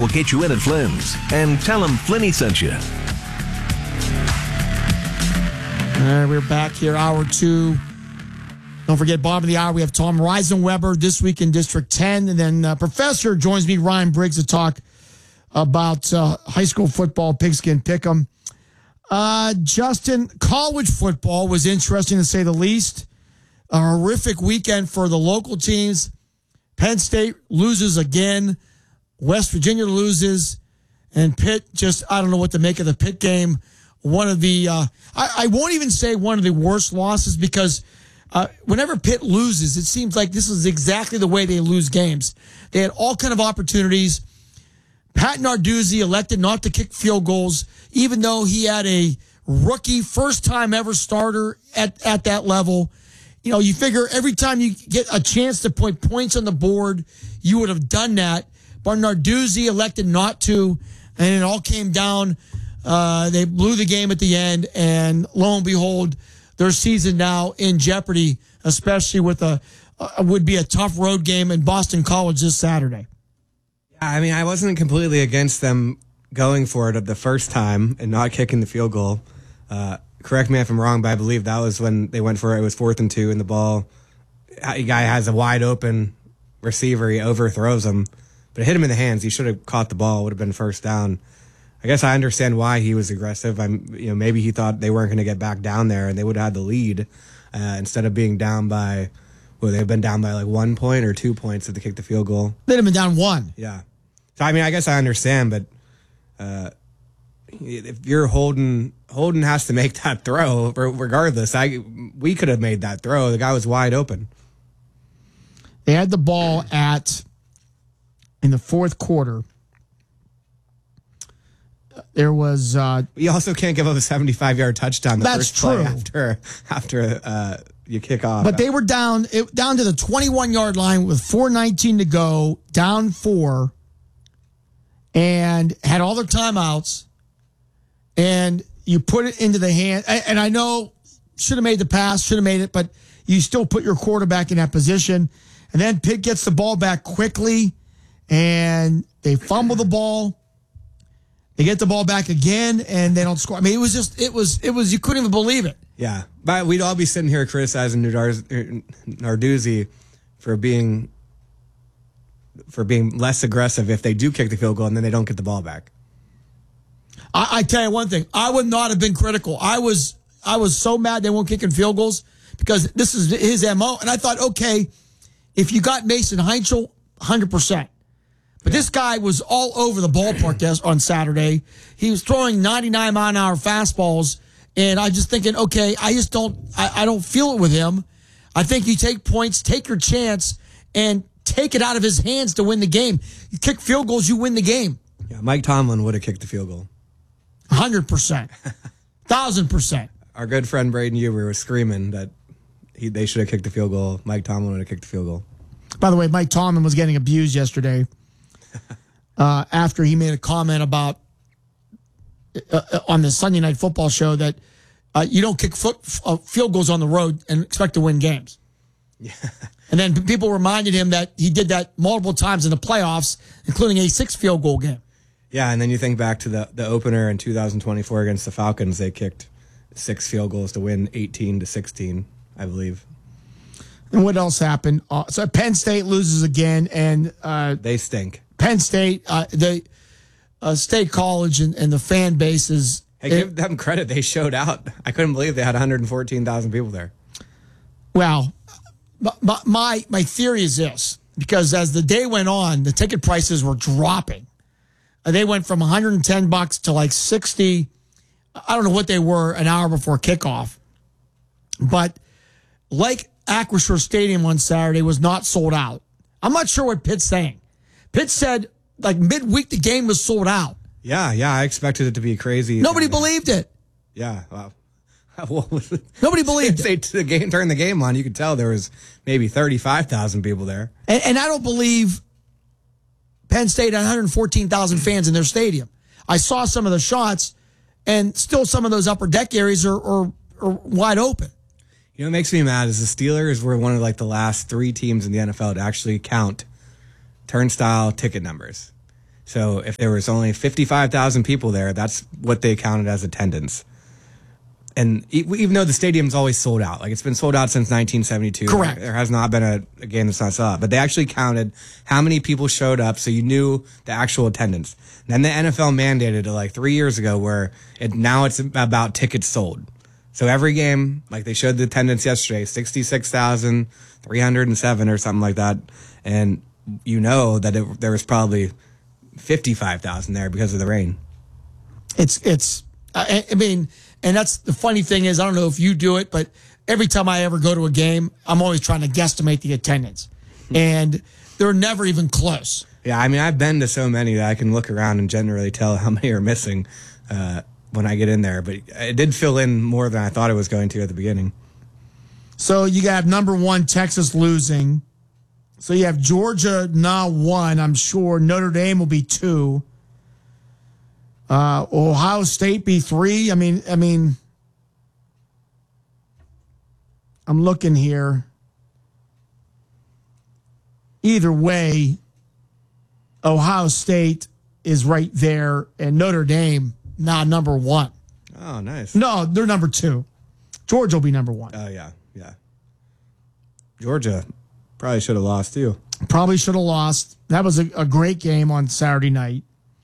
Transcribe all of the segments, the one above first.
will get you in at Flynn's. And tell them Flinny sent you. All right, we're back here, hour 2. Don't forget, bottom of the hour, we have Tom Reisenweber this week in District 10. And then Professor joins me, Ryan Briggs, to talk about high school football, Pigskin Pick'em. Justin, college football was interesting to say the least. A horrific weekend for the local teams. Penn State loses again. West Virginia loses. And Pitt just, I don't know what to make of the Pitt game. One of the, I won't even say one of the worst losses, because whenever Pitt loses, it seems like this is exactly the way they lose games. They had all kind of opportunities. Pat Narduzzi elected not to kick field goals, even though he had a rookie, first-time ever starter at that level. You know, you figure every time you get a chance to put points on the board, you would have done that. But Narduzzi elected not to, and it all came down. They blew the game at the end, and lo and behold, their season now in jeopardy, especially with would be a tough road game in Boston College this Saturday. Yeah, I mean, I wasn't completely against them going for it the first time and not kicking the field goal. Correct me if I'm wrong, but I believe that was when they went for it. It was 4th and 2, and the ball, a guy has a wide open receiver. He overthrows him, but it hit him in the hands. He should have caught the ball. It would have been first down. I guess I understand why he was aggressive. Maybe he thought they weren't going to get back down there, and they would have had the lead instead of being down by. Well, they've been down by like 1 point or 2 points if they kicked the field goal. They'd have been down 1. Yeah. So I mean, I guess I understand, but if you're Holden has to make that throw regardless. We could have made that throw. The guy was wide open. They had the ball in the fourth quarter. There was. You also can't give up a 75-yard touchdown. That's true. After you kick off. But they were down to the 21-yard line with 4:19 to go, down 4, and had all their timeouts. And you put it into the hand. And I know should have made the pass, should have made it, but you still put your quarterback in that position. And then Pitt gets the ball back quickly, and they fumble the ball. They get the ball back again, and they don't score. I mean, it was you couldn't even believe it. Yeah, but we'd all be sitting here criticizing Narduzzi for being less aggressive if they do kick the field goal and then they don't get the ball back. I tell you one thing, I would not have been critical. I was so mad they weren't kicking field goals because this is his MO, and I thought, okay, if you got Mason Heinzel, 100%. But this guy was all over the ballpark on Saturday. He was throwing 99-mile-an-hour fastballs, and I just thinking, okay, I don't feel it with him. I think you take points, take your chance, and take it out of his hands to win the game. You kick field goals, you win the game. Yeah, Mike Tomlin would have kicked the field goal. 100%. 1,000%. Our good friend Braden Huber was screaming that they should have kicked the field goal. Mike Tomlin would have kicked the field goal. By the way, Mike Tomlin was getting abused yesterday after he made a comment about on the Sunday Night Football show that you don't kick field goals on the road and expect to win games. Yeah. And then people reminded him that he did that multiple times in the playoffs, including a 6 field goal game. Yeah, and then you think back to the opener in 2024 against the Falcons. They kicked 6 field goals to win 18-16, I believe. And what else happened? So Penn State loses again, and they stink. Penn State, the State College and the fan base is... Hey, give them credit. They showed out. I couldn't believe they had 114,000 people there. Well, my theory is this, because as the day went on, the ticket prices were dropping. They went from $110 to like $60. I don't know what they were an hour before kickoff. But like Acrisure Stadium on Saturday was not sold out. I'm not sure what Pitt's saying. Pitt said like midweek the game was sold out. Yeah, I expected it to be crazy. Nobody believed it. Yeah, wow. Nobody believed it. They turned the game on. You could tell there was maybe 35,000 people there. And I don't believe Penn State had 114,000 fans in their stadium. I saw some of the shots, and still some of those upper deck areas are wide open. You know what makes me mad is the Steelers were one of like the last 3 teams in the NFL to actually count turnstile ticket numbers. So if there was only 55,000 people there, that's what they counted as attendance. And even though the stadium's always sold out, like it's been sold out since 1972. Correct. There has not been a game that's not sold out. But they actually counted how many people showed up, so you knew the actual attendance. And then the NFL mandated it like 3 years ago, where now it's about tickets sold. So every game, like they showed the attendance yesterday, 66,307 or something like that, and you know that there was probably 55,000 there because of the rain. I mean. And that's the funny thing is, I don't know if you do it, but every time I ever go to a game, I'm always trying to guesstimate the attendance. And they're never even close. Yeah, I mean, I've been to so many that I can look around and generally tell how many are missing when I get in there. But it did fill in more than I thought it was going to at the beginning. So you got number 1, Texas losing. So you have Georgia now 1, I'm sure. Notre Dame will be 2. Ohio State be 3. I mean, I'm looking here. Either way, Ohio State is right there, and Notre Dame now number 1. Oh, nice. No, they're number 2. Georgia will be number 1. Oh, yeah. Georgia probably should have lost, too. Probably should have lost. That was a great game on Saturday night.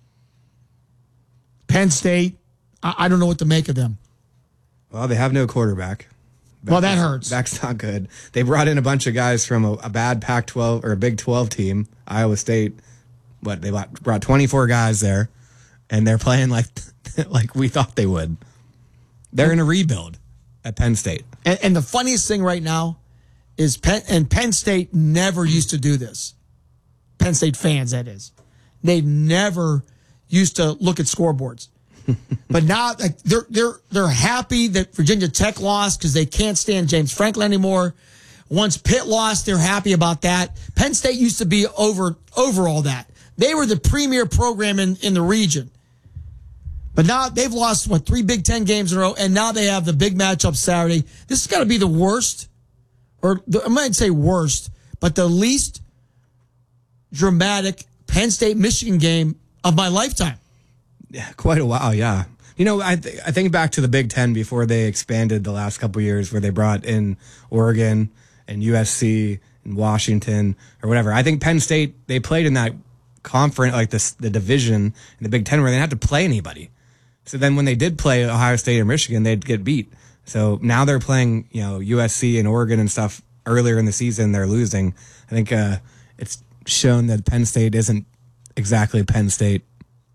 Penn State, I don't know what to make of them. Well, they have no quarterback. Well, that hurts. Back's not good. They brought in a bunch of guys from a bad Pac-12 or a Big 12 team, Iowa State. They brought 24 guys there, and they're playing like we thought they would. They're in a rebuild at Penn State. And the funniest thing right now is Penn State never used to do this. Penn State fans, that is. They never used to look at scoreboards. But now like, they're happy that Virginia Tech lost because they can't stand James Franklin anymore. Once Pitt lost, they're happy about that. Penn State used to be over all that. They were the premier program in the region. But now they've lost, 3 Big Ten games in a row, and now they have the big matchup Saturday. This has got to be the worst, I might say worst, but the least dramatic Penn State-Michigan game of my lifetime. Yeah, quite a while, yeah. You know, I think back to the Big Ten before they expanded the last couple of years where they brought in Oregon and USC and Washington or whatever. I think Penn State, they played in that conference, like the division in the Big Ten where they didn't have to play anybody. So then when they did play Ohio State or Michigan, they'd get beat. So now they're playing, USC and Oregon and stuff earlier in the season. They're losing. I think it's shown that Penn State isn't exactly Penn State.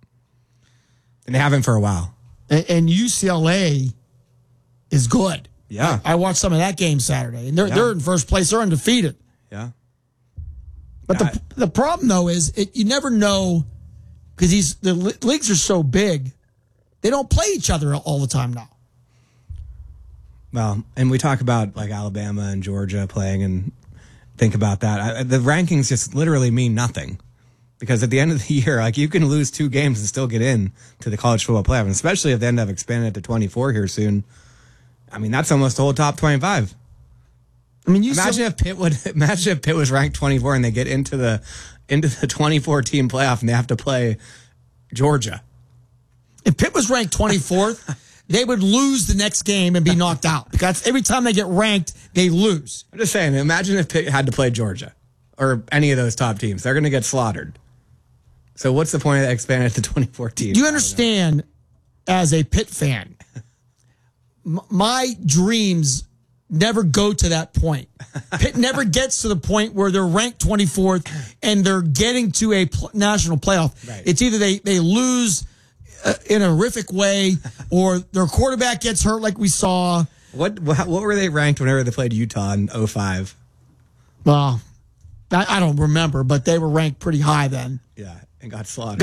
And they haven't for a while. And UCLA is good. Yeah. I watched some of that game Saturday, and they're in first place. They're undefeated. Yeah. But the problem, though, is you never know because the leagues are so big, they don't play each other all the time now. Well, and we talk about like Alabama and Georgia playing and think about that. The rankings just literally mean nothing. Because at the end of the year, like you can lose 2 games and still get in to the college football playoff, and especially if they end up expanding it to 24 here soon. I mean, that's almost the whole top 25. I mean, imagine if Pitt was ranked 24 and they get into the 24 team playoff and they have to play Georgia. If Pitt was ranked 24th, they would lose the next game and be knocked out. Because every time they get ranked, they lose. I'm just saying, imagine if Pitt had to play Georgia or any of those top teams. They're going to get slaughtered. So what's the point of expanding it to 24 teams? Do you understand, as a Pitt fan, my dreams never go to that point. Pitt never gets to the point where they're ranked 24th and they're getting to a national playoff. Right. It's either they lose in a horrific way or their quarterback gets hurt like we saw. What were they ranked whenever they played Utah in 05? Well, I don't remember, but they were ranked pretty high then. Yeah, and got slaughtered.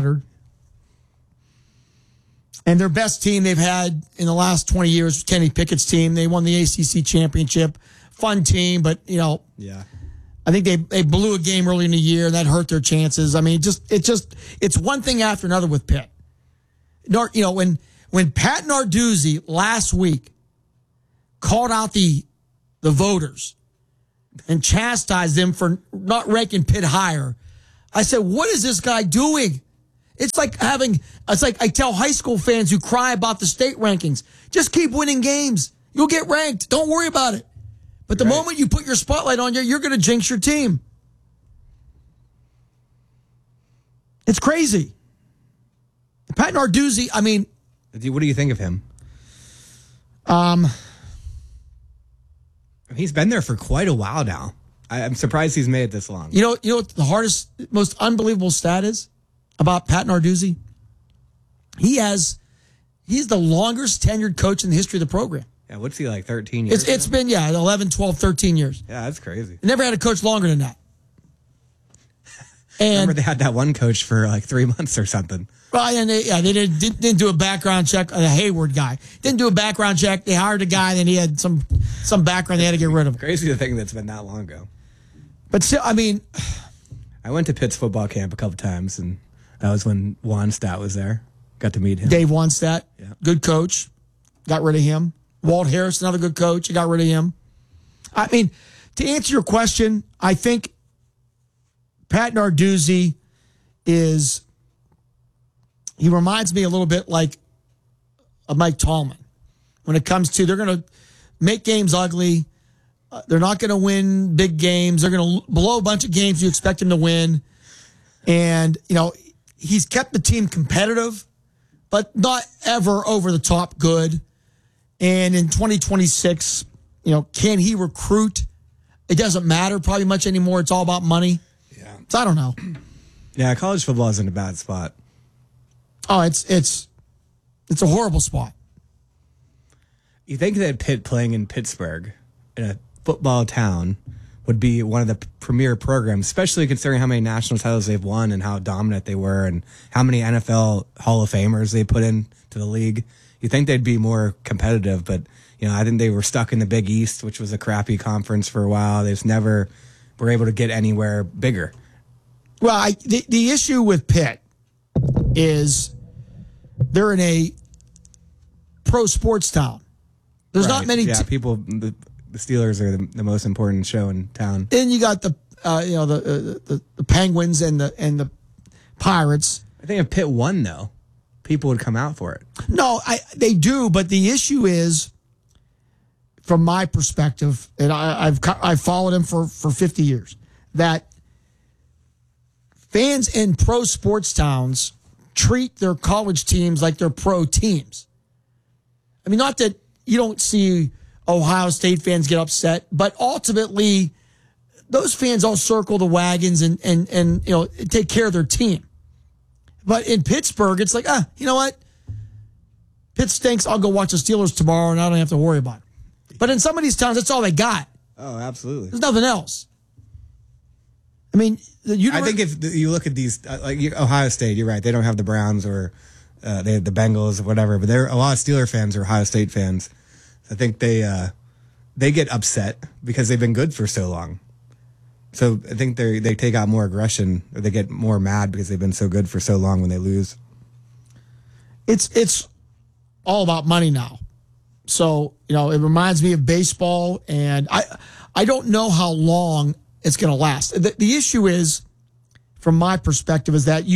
And their best team they've had in the last 20 years was Kenny Pickett's team. They won the ACC championship. Fun team, but, yeah. I think they blew a game early in the year. That hurt their chances. I mean, it's one thing after another with Pitt. When Pat Narduzzi last week called out the voters and chastised them for not ranking Pitt higher, I said, what is this guy doing? It's like I tell high school fans who cry about the state rankings, just keep winning games. You'll get ranked. Don't worry about it. But the moment you put your spotlight on you, you're going to jinx your team. It's crazy. Pat Narduzzi, I mean, what do you think of him? He's been there for quite a while now. I'm surprised he's made it this long. You know what the hardest, most unbelievable stat is about Pat Narduzzi? He's the longest tenured coach in the history of the program. Yeah, what's he like, 13 years? It's been 11, 12, 13 years. Yeah, that's crazy. Never had a coach longer than that. And remember they had that one coach for like 3 months or something. Well, and they didn't do a background check. The Hayward guy didn't do a background check. They hired a guy, then he had some background. They had to get rid of him. Crazy to think that's been that long ago. But still, I mean, I went to Pitt's football camp a couple times, and that was when Wannstedt was there. Got to meet him. Dave Wannstedt, yeah. Good coach. Got rid of him. Walt Harris, another good coach. You got rid of him. I mean, to answer your question, I think Pat Narduzzi he reminds me a little bit like a Mike Tallman when it comes to they're going to make games ugly. They're not going to win big games. They're going to blow a bunch of games you expect them to win. And, he's kept the team competitive, but not ever over the top good. And in 2026, can he recruit? It doesn't matter probably much anymore. It's all about money. Yeah. So I don't know. Yeah, college football is in a bad spot. Oh, it's a horrible spot. You think that Pitt playing in Pittsburgh, in a football town, would be one of the premier programs, especially considering how many national titles they've won and how dominant they were and how many NFL Hall of Famers they put into the league. You think they'd be more competitive, but I think they were stuck in the Big East, which was a crappy conference for a while. They just never were able to get anywhere bigger. Well, the issue with Pitt is they're in a pro sports town. There's not many people. The Steelers are the most important show in town. Then you got the Penguins and the Pirates. I think if Pitt won, though, people would come out for it. No, they do, but the issue is, from my perspective, and I've followed him for 50 years, that fans in pro sports towns treat their college teams like they're pro teams. I mean, not that you don't see Ohio State fans get upset, but ultimately those fans all circle the wagons and take care of their team. But in Pittsburgh, it's like, you know what? Pitt stinks. I'll go watch the Steelers tomorrow and I don't have to worry about it. But in some of these towns, that's all they got. Oh, absolutely. There's nothing else. I mean, I think if you look at these, like Ohio State, you're right. They don't have the Browns or they have the Bengals or whatever, but a lot of Steeler fans are Ohio State fans. I think they get upset because they've been good for so long. So I think they take out more aggression, or they get more mad because they've been so good for so long when they lose. It's all about money now. So, it reminds me of baseball, and I don't know how long it's going to last. The issue is, from my perspective, is that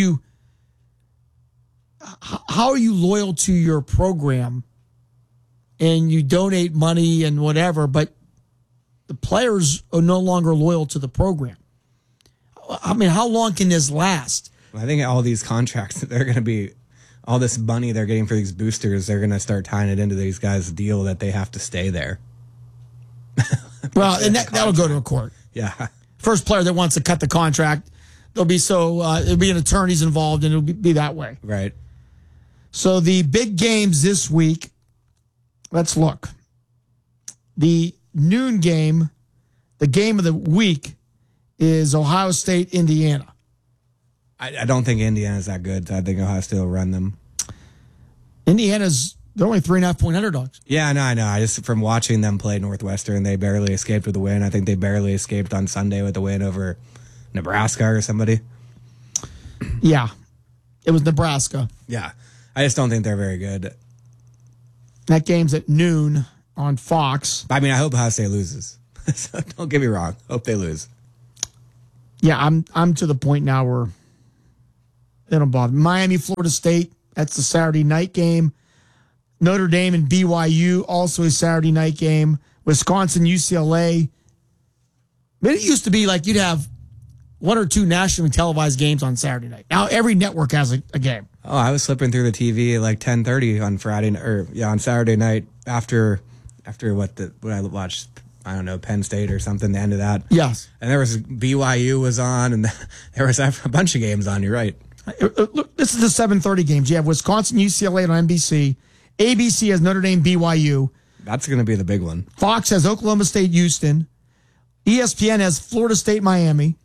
how are you loyal to your program and you donate money and whatever, but the players are no longer loyal to the program? I mean, how long can this last? I think all these contracts, they're going to be, all this money they're getting for these boosters, they're going to start tying it into these guys' deal that they have to stay there. Well, and that'll go to a court. Yeah. First player that wants to cut the contract, there'll be an attorneys involved, and it'll be that way. Right. So the big games this week, let's look. The noon game, the game of the week, is Ohio State, Indiana. I don't think Indiana's that good. I think Ohio State will run them. They're only 3.5-point underdogs. Yeah, no, I know. I just, from watching them play Northwestern, they barely escaped with a win. I think they barely escaped on Sunday with a win over Nebraska or somebody. Yeah, it was Nebraska. Yeah, I just don't think they're very good. That game's at noon on Fox. I mean, I hope Ohio State loses. So don't get me wrong. Hope they lose. Yeah, I'm to the point now where They don't bother. Miami, Florida State, that's the Saturday night game. Notre Dame and BYU, also a Saturday night game. Wisconsin, UCLA. But it used to be like you'd have one or two nationally televised games on Saturday night. Now every network has a game. Oh, I was slipping through the TV at like 10:30 on Friday on Saturday night after what I watched. I don't know, Penn State or something. The end of that. Yes. And there was BYU was on, and there was a bunch of games on. You're right. Look, this is the 7:30 games. You have Wisconsin, UCLA on NBC. ABC has Notre Dame, BYU. That's going to be the big one. Fox has Oklahoma State, Houston. ESPN has Florida State, Miami.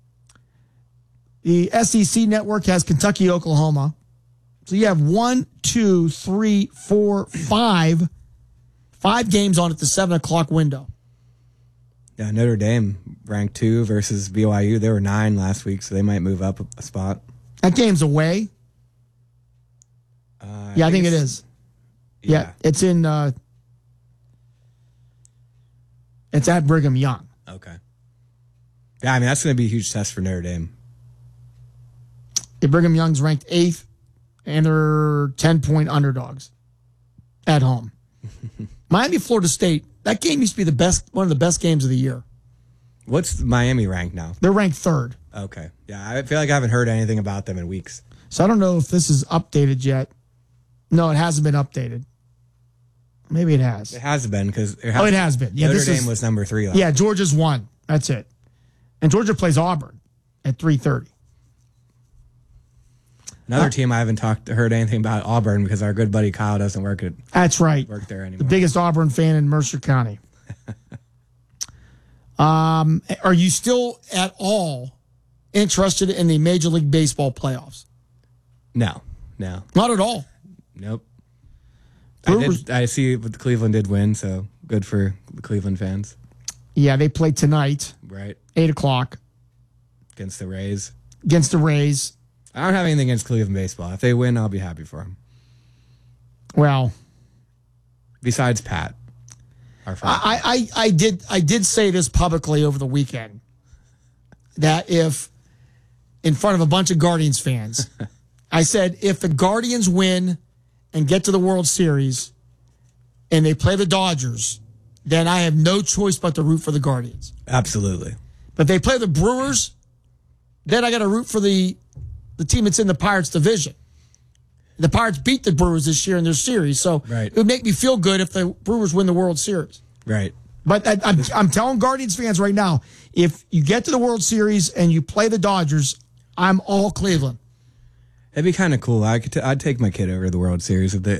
The SEC network has Kentucky, Oklahoma. So you have 5 games on at the 7 o'clock window. Yeah, Notre Dame ranked 2 versus BYU. They were 9 last week, so they might move up a spot. That game's away. I think it is. Yeah, it's in. It's at Brigham Young. Okay. Yeah, I mean that's going to be a huge test for Notre Dame. Brigham Young's ranked 8th, and they're 10-point underdogs at home. Miami, Florida State. That game used to be one of the best games of the year. What's Miami ranked now? They're ranked 3rd. Okay. Yeah, I feel like I haven't heard anything about them in weeks. So I don't know if this is updated yet. No, it hasn't been updated. Maybe it has. It has been because it has been. Yeah, Notre Dame was number 3 last. Yeah, Georgia's 1. That's it. And Georgia plays Auburn at 3:30. Another team I haven't heard anything about, Auburn, because our good buddy Kyle doesn't work That's right. there anymore. The biggest Auburn fan in Mercer County. Are you still at all interested in the Major League Baseball playoffs? No. Not at all. Nope. Brewers, I see what Cleveland did win, so good for the Cleveland fans. Yeah, they play tonight, Right. 8 o'clock, Against the Rays. against the Rays. I don't have anything against Cleveland baseball. If they win, I'll be happy for them. Well, Besides Pat, our friend. I did say this publicly over the weekend that if in front of a bunch of Guardians fans, I said if the Guardians win and get to the World Series and they play the Dodgers, then I have no choice but to root for the Guardians. Absolutely. But if they play the Brewers, then I got to root for the team that's in the Pirates division. The Pirates beat the Brewers this year in their series, so Right. it would make me feel good if the Brewers win the World Series. Right. But I'm telling Guardians fans right now, if you get to the World Series and you play the Dodgers, I'm all Cleveland. It'd be kind of cool. I'd take my kid over to the World Series if the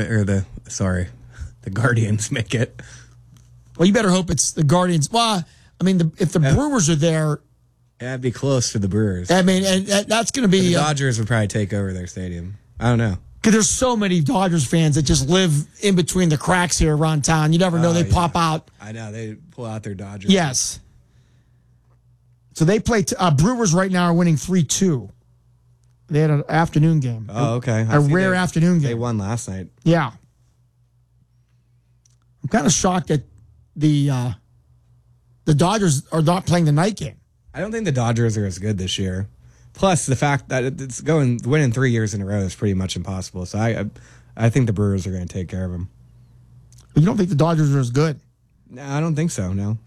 the Guardians make it. Well, you better hope it's the Guardians. Well, I mean, if the Brewers are there, Yeah, it'd be close to the Brewers. I mean, and that's going to be The Dodgers would probably take over their stadium. I don't know. because there's so many Dodgers fans that just live in between the cracks here around town. You never know; they pop out. I know they pull out their Dodgers. Yes. So they play. Brewers right now are winning 3-2. They had an afternoon game. Oh, okay. A rare afternoon game. They won last night. Yeah. I'm kind of shocked that the Dodgers are not playing the night game. I don't think the Dodgers are as good this year. Plus, the fact that it's winning 3 years in a row is pretty much impossible. So I think the Brewers are going to take care of them. You don't think the Dodgers are as good? No, I don't think so. No.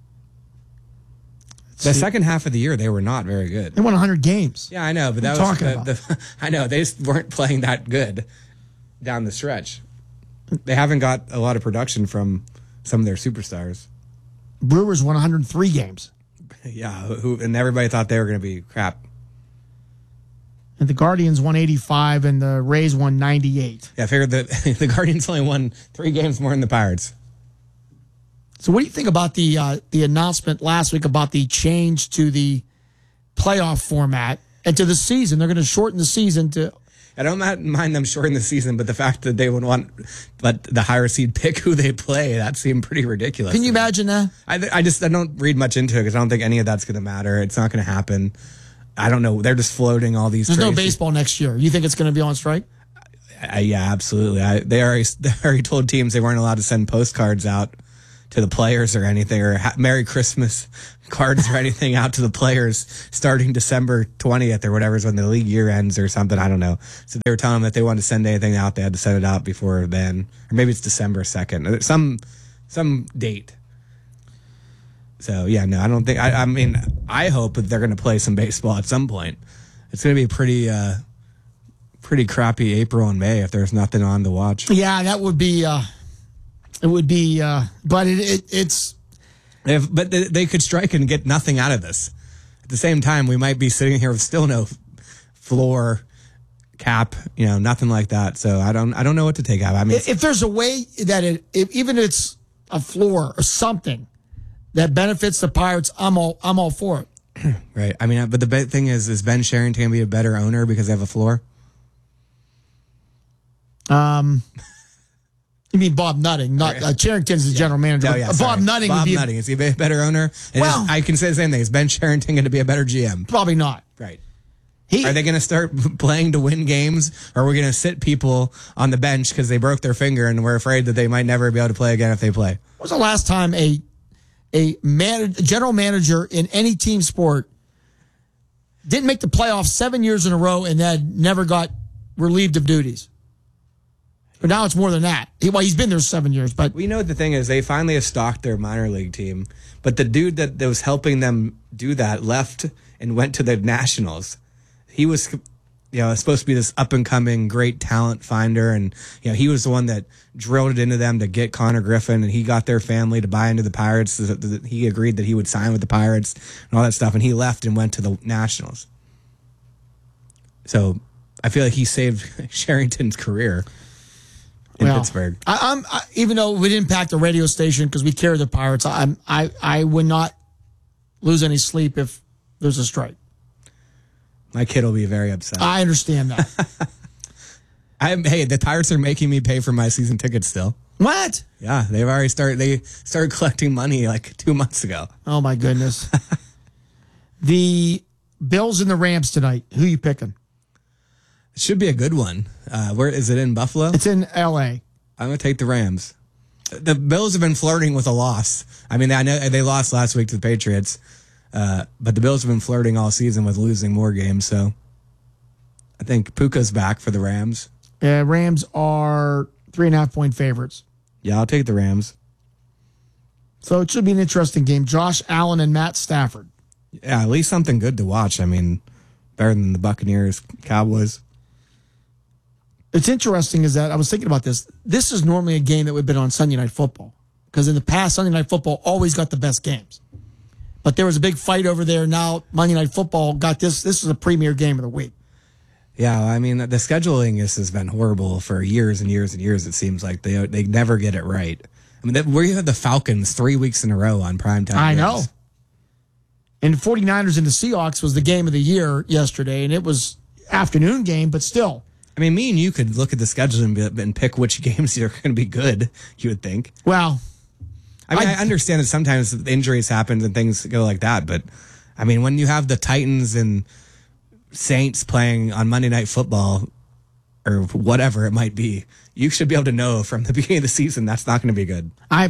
The second half of the year, they were not very good. They won 100 games. Yeah, I know, but that was I know they just weren't playing that good down the stretch. They haven't got a lot of production from some of their superstars. Brewers won 103 games. Yeah, and everybody thought they were going to be crap. And the Guardians won 85 and the Rays won 98. Yeah, I figured the Guardians only won 3 games more than the Pirates. So what do you think about the announcement last week about the change to the playoff format and to the season? They're going to shorten the season to... I don't mind them shorting the season, but the fact that they would want the higher seed pick who they play, that seemed pretty ridiculous. Can you imagine that? I don't read much into it because I don't think any of that's going to matter. It's not going to happen. I don't know. They're just floating all these. There's no baseball next year. You think it's going to be on strike? Yeah, absolutely. They already told teams they weren't allowed to send postcards out to the players or anything, or Merry Christmas cards or anything out to the players starting December 20th or whatever is when the league year ends or something. I don't know. So they were telling them that they wanted to send anything out, they had to send it out before then, or maybe it's December 2nd, some date. So yeah, no, I don't think. I mean, I hope that they're going to play some baseball at some point. It's going to be pretty crappy April and May if there's nothing on to watch. Yeah, that would be. It would be, but it's. But they could strike and get nothing out of this. At the same time, we might be sitting here with still no floor, cap, nothing like that. So I don't know what to take out. I mean, if there's a way that even if it's a floor or something that benefits the Pirates, I'm all for it. Right. I mean, but the big thing is Ben Cherington going to be a better owner because they have a floor? You mean Bob Nutting? Not Cherington's the general manager. Oh, yeah, Bob Nutting would be Nutting. Is he a better owner? And I can say the same thing. Is Ben Cherington going to be a better GM? Probably not. Right. Are they going to start playing to win games, or are we going to sit people on the bench because they broke their finger and we're afraid that they might never be able to play again if they play? When was the last time a general manager in any team sport didn't make the playoffs 7 years in a row and then never got relieved of duties? But now it's more than that. He's been there 7 years, but we know what the thing is. They finally have stocked their minor league team, but the dude that was helping them do that left and went to the Nationals. He was, supposed to be this up and coming great talent finder, and he was the one that drilled it into them to get Connor Griffin, and he got their family to buy into the Pirates. He agreed that he would sign with the Pirates and all that stuff, and he left and went to the Nationals. So I feel like he saved Cherington's career in Pittsburgh. I even though it would impact the radio station because we carry the Pirates, I would not lose any sleep if there's a strike. My kid will be very upset. I understand that. Hey, the Pirates are making me pay for my season tickets still. What? Yeah, they've already started. They started collecting money like 2 months ago. Oh my goodness. The Bills and the Rams tonight. Who are you picking? It should be a good one. Where is it, in Buffalo? It's in L.A. I'm going to take the Rams. The Bills have been flirting with a loss. I mean, I know they lost last week to the Patriots, but the Bills have been flirting all season with losing more games. So I think Puka's back for the Rams. Rams are 3.5-point favorites. Yeah, I'll take the Rams. So it should be an interesting game. Josh Allen and Matt Stafford. Yeah, at least something good to watch. I mean, better than the Buccaneers, Cowboys. It's interesting is that I was thinking about this. This is normally a game that would have been on Sunday Night Football because in the past, Sunday Night Football always got the best games. But there was a big fight over there. Now Monday Night Football got this. This is a premier game of the week. Yeah, I mean, the scheduling has been horrible for years and years and years. It seems like they never get it right. I mean, we had the Falcons 3 weeks in a row on primetime. I know. And the 49ers and the Seahawks was the game of the year yesterday, and it was afternoon game, but still. I mean, me and you could look at the schedule and pick which games are going to be good, you would think. Well, I mean, I understand that sometimes injuries happen and things go like that, but I mean, when you have the Titans and Saints playing on Monday Night Football or whatever it might be, you should be able to know from the beginning of the season that's not going to be good. I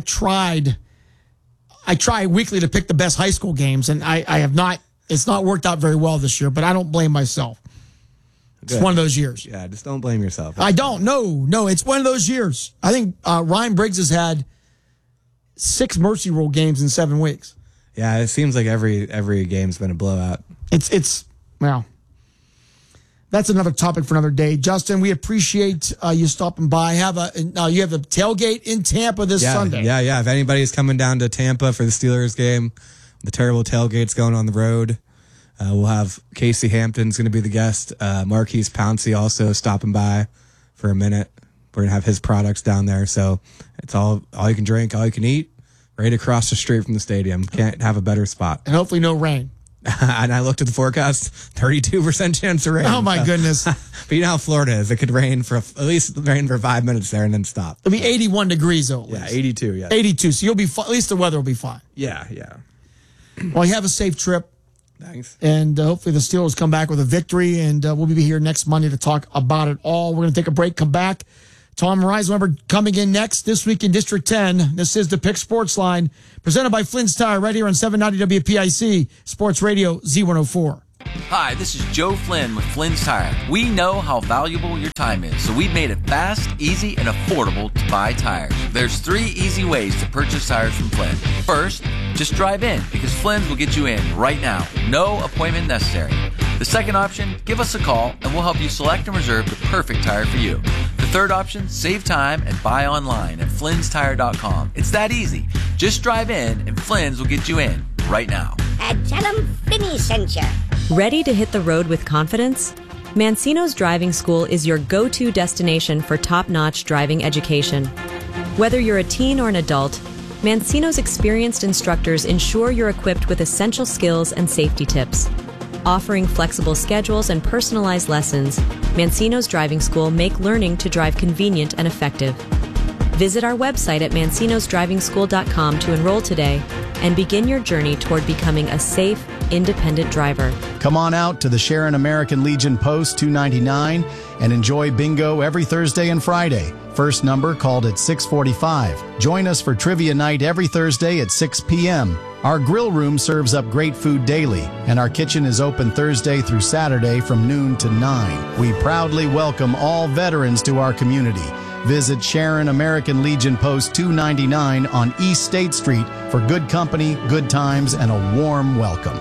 try weekly to pick the best high school games, and I have not. It's not worked out very well this year, but I don't blame myself. It's one of those years. Yeah, just don't blame yourself. I don't. No, it's one of those years. I think Ryan Briggs has had 6 Mercy Rule games in 7 weeks. Yeah, it seems like every game's been a blowout. Well, that's another topic for another day. Justin, we appreciate you stopping by. You have a tailgate in Tampa this Sunday. Yeah. If anybody's coming down to Tampa for the Steelers game, the terrible tailgate's going on the road. We'll have Casey Hampton's going to be the guest. Marquise Pouncey also stopping by for a minute. We're going to have his products down there. So it's all you can drink, all you can eat, right across the street from the stadium. Can't have a better spot. And hopefully no rain. And I looked at the forecast, 32% chance of rain. Oh, my goodness. But you know how Florida is. It could rain at least 5 minutes there and then stop. It'll be 81 degrees, though. Yeah, 82, yeah. 82, so you'll be at least the weather will be fine. Yeah. Well, you have a safe trip. Thanks. And hopefully the Steelers come back with a victory, and we'll be here next Monday to talk about it all. We're going to take a break, come back, Tom Reisenweber coming in next this week in District 10. This is the Pick Sports Line, presented by Flynn's Tire, right here on 790 WPIC, Sports Radio Z104. Hi, this is Joe Flynn with Flynn's Tire. We know how valuable your time is, so we've made it fast, easy, and affordable to buy tires. There's 3 easy ways to purchase tires from Flynn. First, just drive in, because Flynn's will get you in right now. No appointment necessary. The second option, give us a call, and we'll help you select and reserve the perfect tire for you. The third option, save time and buy online at flynnstire.com. It's that easy. Just drive in, and Flynn's will get you in right now. Tell them Flinny sent you. Ready to hit the road with confidence? Mancino's Driving School is your go-to destination for top-notch driving education. Whether you're a teen or an adult, Mancino's experienced instructors ensure you're equipped with essential skills and safety tips. Offering flexible schedules and personalized lessons, Mancino's Driving School make learning to drive convenient and effective. Visit our website at mancinosdrivingschool.com to enroll today and begin your journey toward becoming a safe, independent driver. Come on out to the Sharon American Legion Post 299 and enjoy bingo every Thursday and Friday. First number called at 6:45. Join us for trivia night every Thursday at 6 p.m. Our grill room serves up great food daily, and our kitchen is open Thursday through Saturday from noon to 9. We proudly welcome all veterans to our community. Visit Sharon American Legion Post 299 on East State Street for good company, good times, and a warm welcome.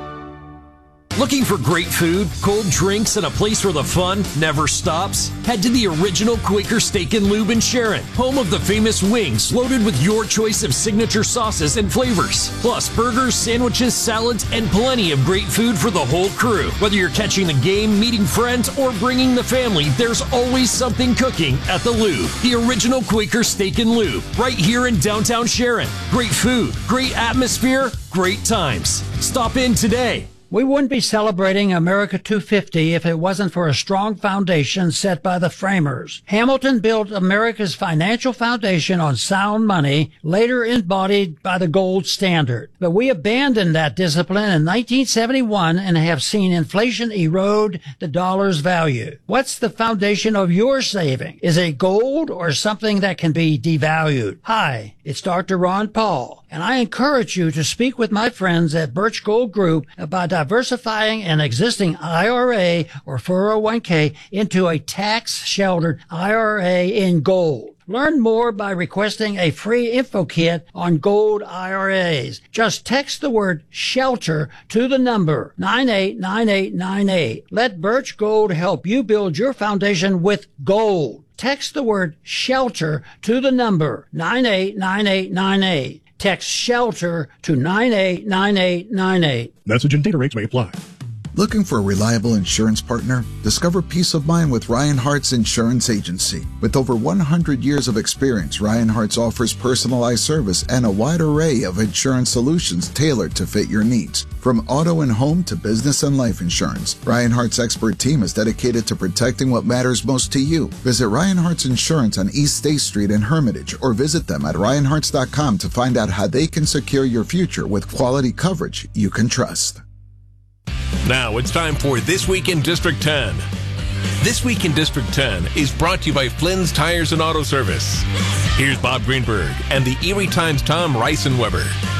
Looking for great food, cold drinks, and a place where the fun never stops? Head to the original Quaker Steak and Lube in Sharon, home of the famous wings, loaded with your choice of signature sauces and flavors. Plus burgers, sandwiches, salads, and plenty of great food for the whole crew. Whether you're catching the game, meeting friends, or bringing the family, there's always something cooking at the Lube. The original Quaker Steak and Lube, right here in downtown Sharon. Great food, great atmosphere, great times. Stop in today. We wouldn't be celebrating America 250 if it wasn't for a strong foundation set by the framers. Hamilton built America's financial foundation on sound money, later embodied by the gold standard. But we abandoned that discipline in 1971 and have seen inflation erode the dollar's value. What's the foundation of your saving? Is it gold or something that can be devalued? Hi, it's Dr. Ron Paul, and I encourage you to speak with my friends at Birch Gold Group about diversifying an existing IRA or 401k into a tax-sheltered IRA in gold. Learn more by requesting a free info kit on gold IRAs. Just text the word SHELTER to the number 989898. Let Birch Gold help you build your foundation with gold. Text the word SHELTER to the number 989898. Text SHELTER to 989898. Message and data rates may apply. Looking for a reliable insurance partner? Discover peace of mind with Ryan Hart's Insurance Agency. With over 100 years of experience, Ryan Hart's offers personalized service and a wide array of insurance solutions tailored to fit your needs. From auto and home to business and life insurance, Ryan Hart's expert team is dedicated to protecting what matters most to you. Visit Ryan Hart's Insurance on East State Street in Hermitage or visit them at ryanharts.com to find out how they can secure your future with quality coverage you can trust. Now it's time for This Week in District 10. This Week in District 10 is brought to you by Flynn's Tires and Auto Service. Here's Bob Greenberg and the Erie Times' Tom Reisenweber.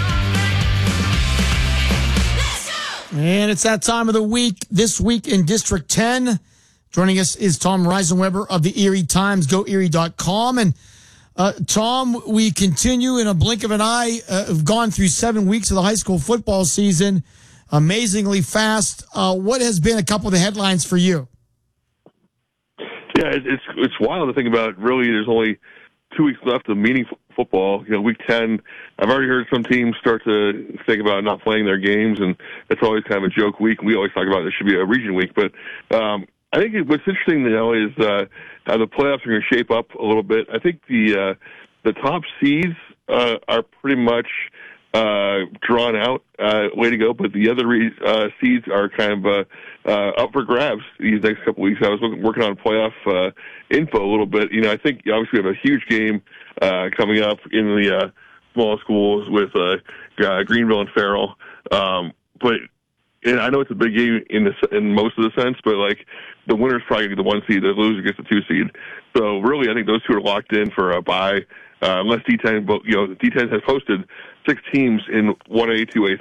And it's that time of the week, This Week in District 10. Joining us is Tom Reisenweber of the Erie Times, goerie.com. And Tom, we continue in a blink of an eye. Have gone through 7 weeks of the high school football season. Amazingly fast. What has been a couple of the headlines for you? Yeah, it's wild to think about. Really, there's only 2 weeks left of meaningful football. You know, week 10, I've already heard some teams start to think about not playing their games, and it's always kind of a joke week. We always talk about there should be a region week, but I think what's interesting now is how the playoffs are going to shape up a little bit. I think the top seeds are pretty much drawn out, way to go, but the other seeds are kind of up for grabs these next couple weeks. I was working on playoff info a little bit. You know, I think obviously we have a huge game coming up in the small schools with Greenville and Farrell, but and I know it's a big game in most of the sense, but like the winner's probably the 1 seed, the loser gets the 2 seed. So really, I think those two are locked in for a bye, unless D10. But D10 has hosted 6 teams in 1A, 2A,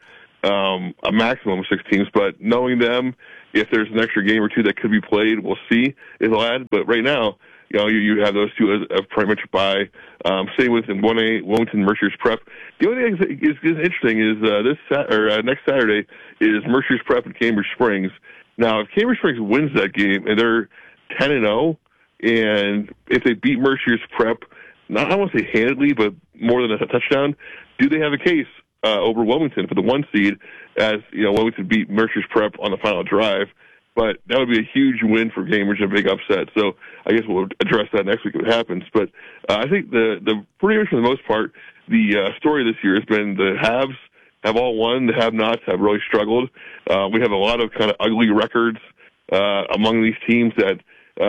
3A, a maximum of 6 teams. But knowing them, if there's an extra game or two that could be played, we'll see is allowed. But right now, you have those two as pretty much bye. Same with in 1A, Wilmington, Mercyhurst Prep. The only thing that is interesting is next Saturday is Mercyhurst Prep and Cambridge Springs. Now, if Cambridge Springs wins that game and they're 10-0, and if they beat Mercyhurst Prep, I don't want to say handedly, but more than a touchdown, do they have a case over Wilmington for the 1 seed? As Wilmington beat Mercyhurst Prep on the final drive. But that would be a huge win for Cambridge and a big upset. So I guess we'll address that next week if it happens. But I think the pretty much for the most part, the story this year has been the haves have all won. The have-nots have really struggled. We have a lot of kind of ugly records among these teams that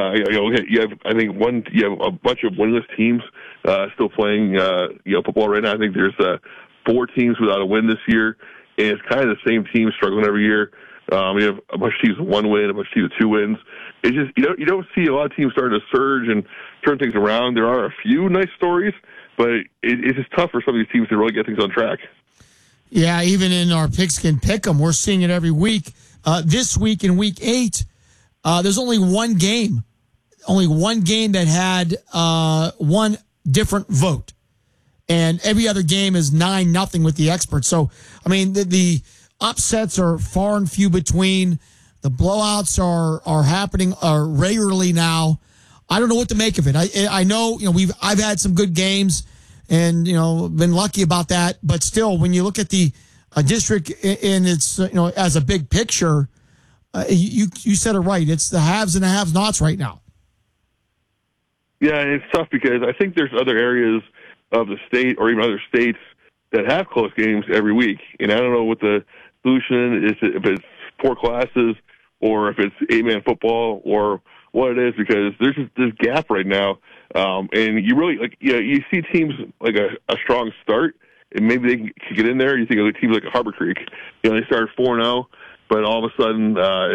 you have. I think you have a bunch of winless teams still playing football right now. I think there's 4 teams without a win this year, and it's kind of the same team struggling every year. We have a bunch of teams with 1 win, a bunch of teams with 2 wins. It's just you don't see a lot of teams starting to surge and turn things around. There are a few nice stories, but it's just tough for some of these teams to really get things on track. Yeah, even in our Pigskin Pick'em, we're seeing it every week. This week in Week 8, there's only one game that had one different vote, and every other game is 9-0 with the experts. So, I mean, the upsets are far and few between. The blowouts are happening regularly now. I don't know what to make of it. I know I've had some good games and been lucky about that, but still, when you look at the district in its as a big picture, you said it right. It's the haves and the have-nots right now. Yeah, and it's tough because I think there's other areas of the state or even other states that have close games every week, and I don't know what the solution is, if it's 4 classes or if it's 8-man football or what it is, because there's this gap right now, and you really you see teams like a strong start, and maybe they can get in there. You think of teams like Harbor Creek, they started 4-0, but all of a sudden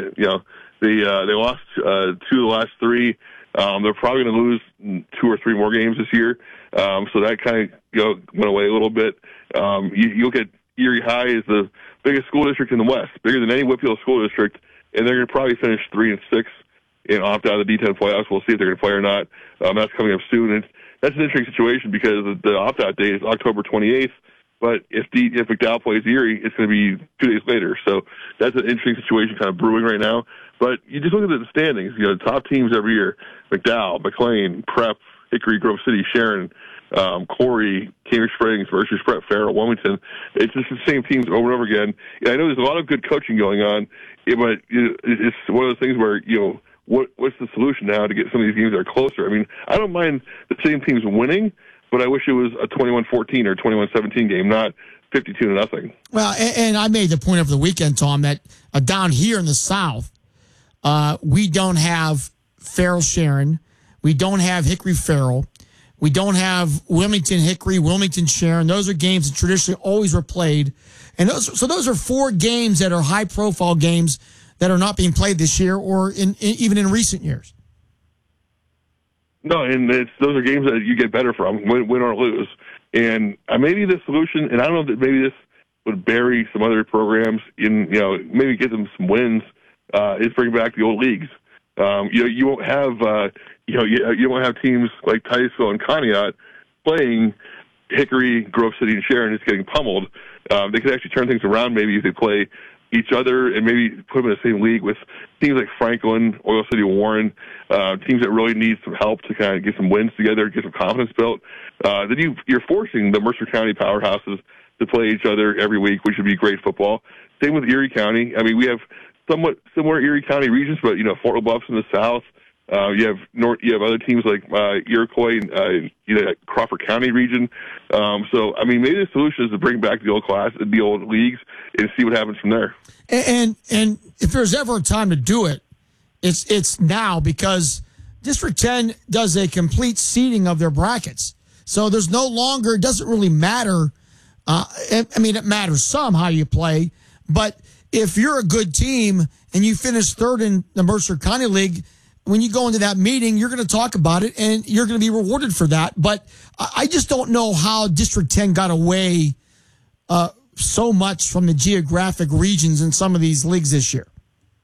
they lost 2 of the last 3. They're probably going to lose 2 or 3 more games this year, so that kind of went away a little bit. You look at Erie High is the biggest school district in the West, bigger than any Whitfield school district, and they're going to probably finish 3-6 and opt out of the D10 playoffs. We'll see if they're going to play or not. That's coming up soon. And that's an interesting situation because the opt-out date is October 28th, but if McDowell plays Erie, it's going to be 2 days later. So that's an interesting situation kind of brewing right now. But you just look at the standings, the top teams every year, McDowell, McLean, Prep, Hickory, Grove City, Sharon, Corey, Cambridge Springs, Mercyhurst Prep, Farrell, Wilmington. It's just the same teams over and over again. And I know there's a lot of good coaching going on, but it's one of those things where, what's the solution now to get some of these games that are closer? I mean, I don't mind the same teams winning, but I wish it was a 21-14 or 21-17 game, not 52-0. Well, and I made the point over the weekend, Tom, that down here in the South, we don't have Farrell Sharon. We don't have Hickory Farrell. We don't have Wilmington Hickory, Wilmington Sharon. Those are games that traditionally always were played. And those are 4 games that are high-profile games that are not being played this year or even in recent years. No, and those are games that you get better from, win or lose. And maybe the solution, and I don't know that maybe this would bury some other programs in, maybe get them some wins, is bring back the old leagues. You won't have, you won't have teams like Titusville and Conneaut playing Hickory, Grove City, and Sharon just getting pummeled. They could actually turn things around maybe if they play each other and maybe put them in the same league with teams like Franklin, Oil City, Warren, teams that really need some help to kind of get some wins together, get some confidence built. Then you're forcing the Mercer County powerhouses to play each other every week, which would be great football. Same with Erie County. I mean, we have somewhat similar Erie County regions, but Fort LaBeouf's in the south. You have other teams like Iroquois, Crawford County region. So I mean, maybe the solution is to bring back the old leagues, and see what happens from there. And if there's ever a time to do it, it's now, because District 10 does a complete seeding of their brackets. So there's no longer, it doesn't really matter. I mean, it matters some how you play, but if you're a good team and you finish third in the Mercer County League, when you go into that meeting, you're going to talk about it and you're going to be rewarded for that. But I just don't know how District 10 got away so much from the geographic regions in some of these leagues this year.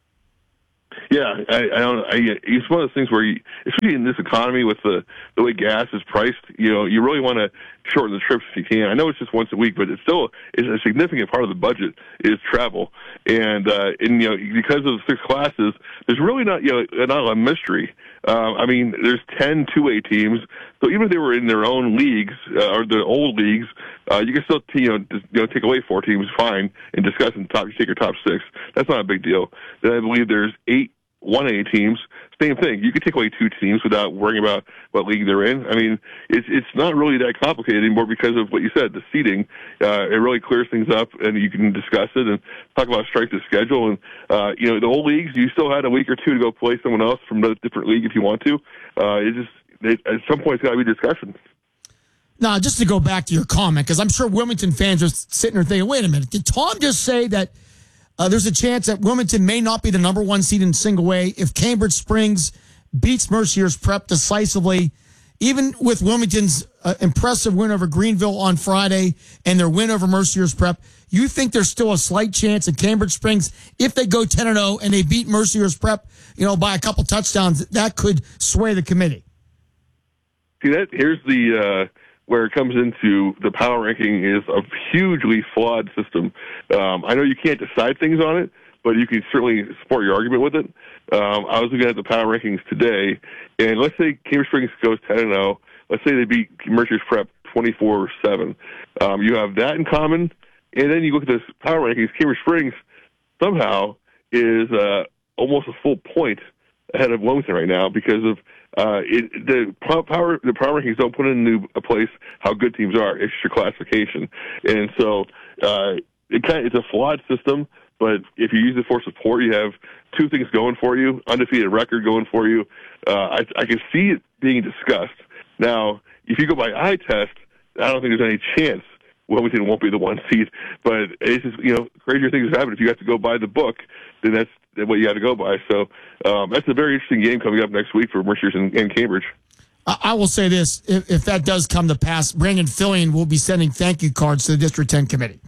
Yeah, I don't. It's one of those things where, especially in this economy with the way gas is priced, you really want to shorten the trips if you can. I know it's just once a week, but it's still a significant part of the budget is travel, and because of the 6 classes, there's really not a mystery. There's 10 2A teams, so even if they were in their own leagues or the old leagues, you can still take away 4 teams, fine, and discuss and take your top 6. That's not a big deal. Then I believe there's 8 1A teams. Same thing. You could take away 2 teams without worrying about what league they're in. It's not really that complicated anymore because of what you said, the seeding. It really clears things up, and you can discuss it and talk about strength of schedule. And the old leagues, you still had a week or 2 to go play someone else from a different league if you want to. At some point, it's got to be discussion. Now, just to go back to your comment, because I'm sure Wilmington fans are sitting there thinking, wait a minute, did Tom just say that there's a chance that Wilmington may not be the number 1 seed in single A if Cambridge Springs beats Mercier's Prep decisively, even with Wilmington's impressive win over Greenville on Friday and their win over Mercier's Prep? You think there's still a slight chance at Cambridge Springs, if they go 10-0 and they beat Mercier's Prep, by a couple touchdowns, that could sway the committee? See, here's the where it comes into the power ranking is a hugely flawed system. I know you can't decide things on it, but you can certainly support your argument with it. I was looking at the power rankings today, and let's say Cambridge Springs goes 10-0. Let's say they beat Mercier's Prep 24-7. You have that in common, and then you look at this power rankings. Cambridge Springs somehow is almost a full point ahead of Wilmington right now because of the power rankings don't put into a place how good teams are. It's your classification, and so it's a flawed system. But if you use it for support, you have 2 things going for you: undefeated record going for you. I can see it being discussed. Now, if you go by eye test, I don't think there's any chance Wilmington won't be the 1 seed. But it's just crazier things happen. If you have to go by the book, then that's what you got to go by. So that's a very interesting game coming up next week for Mercer and Cambridge. I will say this: if that does come to pass, Brandon Fillion will be sending thank you cards to the District 10 committee.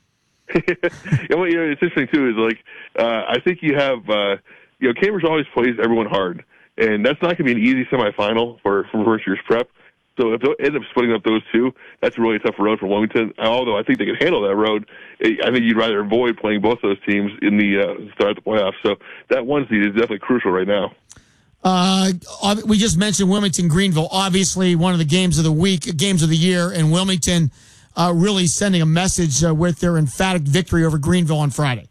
It's interesting too. Is I think you have Cambridge always plays everyone hard, and that's not going to be an easy semifinal for Mercer's Prep. So if they end up splitting up those 2, that's a really tough road for Wilmington. Although I think they can handle that road, I think you'd rather avoid playing both those teams in the start of the playoffs. So that 1 seed is definitely crucial right now. We just mentioned Wilmington Greenville, obviously one of the games of the week, games of the year, and Wilmington really sending a message with their emphatic victory over Greenville on Friday.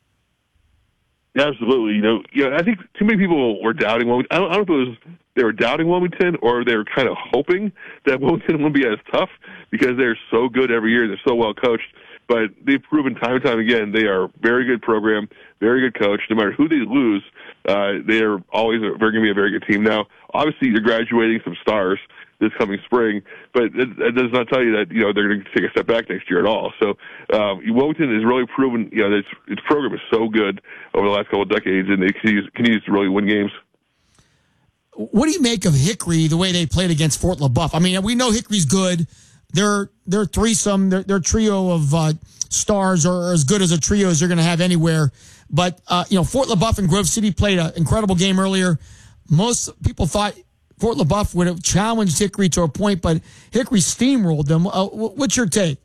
Absolutely. I think too many people were doubting Wilmington. I don't know if it was they were doubting Wilmington or they were kind of hoping that Wilmington wouldn't be as tough because they're so good every year. They're so well coached. But they've proven time and time again they are a very good program, very good coach. No matter who they lose, they're always going to be a very good team. Now, obviously, you're graduating some stars this coming spring, but it does not tell you that they're going to take a step back next year at all. So Wilmington has really proven that its program is so good over the last couple of decades, and it continues to really win games. What do you make of Hickory, the way they played against Fort LaBeouf? We know Hickory's good. Their threesome, their trio of stars are as good as a trio as you're going to have anywhere. But Fort LaBeouf and Grove City played an incredible game earlier. Most people thought Fort LaBeouf would have challenged Hickory to a point, but Hickory steamrolled them. What's your take?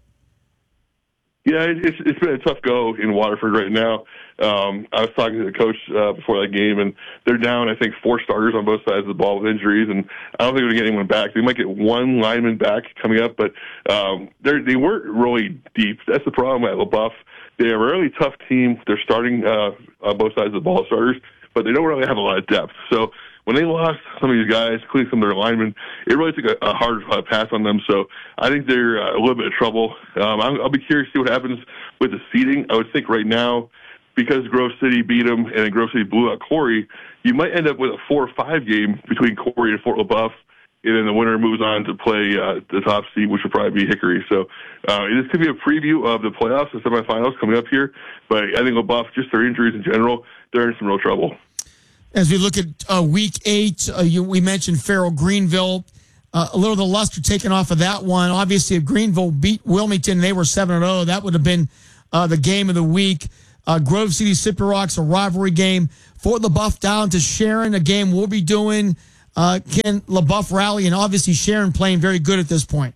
Yeah, it's been a tough go in Waterford right now. I was talking to the coach before that game, and they're down, I think, 4 starters on both sides of the ball with injuries, and I don't think they're going to get anyone back. They might get 1 lineman back coming up, but they weren't really deep. That's the problem at LaBeouf. They're a really tough team. They're starting on both sides of the ball starters, but they don't really have a lot of depth. So when they lost some of these guys, including some of their linemen, it really took a hard pass on them. So I think they're a little bit of trouble. I'll be curious to see what happens with the seeding. I would think right now, because Grove City beat them and Grove City blew out Corey, you might end up with a 4 or 5 game between Corey and Fort LaBeouf. and then the winner moves on to play the top seed, which will probably be Hickory. So this could be a preview of the playoffs, the semifinals coming up here. But I think LaBeouf, just their injuries in general, they're in some real trouble. As we look at Week 8, we mentioned Farrell Greenville. A little of the luster taken off of that one. Obviously, if Greenville beat Wilmington, they were 7-0. That would have been the game of the week. Grove City Sippy-Rocks, a rivalry game. Fort LaBeouf down to Sharon, a game we'll be doing. Can LaBeouf rally? And obviously, Sharon playing very good at this point.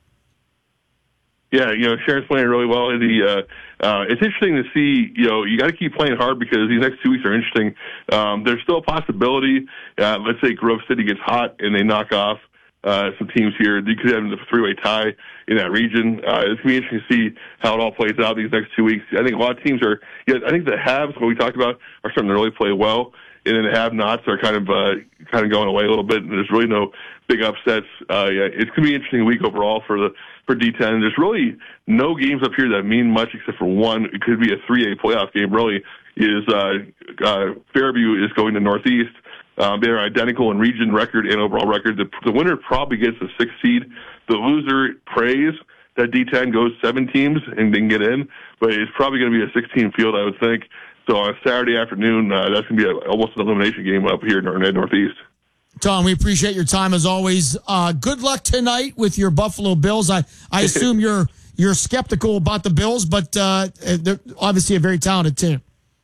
Yeah, Sharon's playing really well. It's interesting to see, you got to keep playing hard because these next 2 weeks are interesting. There's still a possibility, let's say Grove City gets hot and they knock off some teams here. You could have a three-way tie in that region. It's going to be interesting to see how it all plays out these next 2 weeks. I think a lot of teams are, I think the haves, what we talked about, are starting to really play well. And then the have-nots are kind of going away a little bit. And there's really no big upsets. It's going to be an interesting week overall for D10. There's really no games up here that mean much except for one. It could be a 3A playoff game. Really, is Fairview is going to Northeast. They're identical in region record and overall record. The winner probably gets the 6th seed. The loser prays that D10 goes 7 teams and then get in, but it's probably going to be a 16 field, I would think. So on a Saturday afternoon, that's going to be almost an elimination game up here in Northeast. Tom, we appreciate your time as always. Good luck tonight with your Buffalo Bills. I assume you're skeptical about the Bills, but they're obviously a very talented team.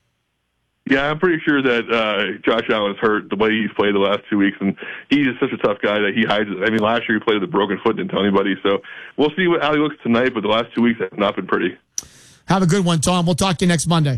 Yeah, I'm pretty sure that Josh Allen's hurt the way he's played the last 2 weeks, and he's such a tough guy that he hides it. I mean, last year he played with a broken foot and didn't tell anybody, so we'll see how he looks tonight, but the last 2 weeks have not been pretty. Have a good one, Tom. We'll talk to you next Monday.